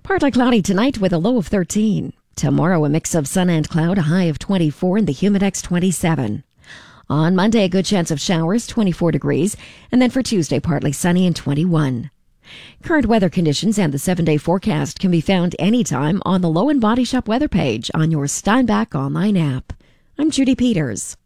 Partly cloudy tonight with a low of 13. Tomorrow, a mix of sun and cloud, a high of 24 and the humidex 27. On Monday, a good chance of showers, 24 degrees. And then for Tuesday, partly sunny and 21. Current weather conditions and the 7-day forecast can be found anytime on the Low and Body Shop weather page on your Steinbach online app. I'm Judy Peters.